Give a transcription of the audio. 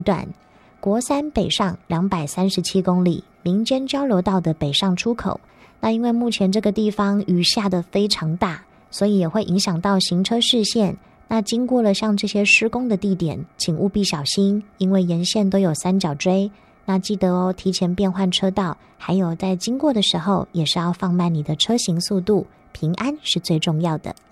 段国三北上237公里民间交流道的北上出口。那因为目前这个地方雨下得非常大，所以也会影响到行车视线。那经过了像这些施工的地点，请务必小心，因为沿线都有三角锥。那记得哦，提前变换车道，还有在经过的时候也是要放慢你的车行速度，平安是最重要的。